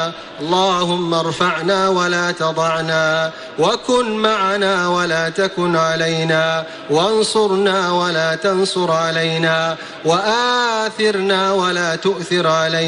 اللهم ارفعنا ولا تضعنا، وكن معنا ولا تكن علينا، وانصرنا ولا تنصر علينا، وآثرنا ولا تؤثر علينا.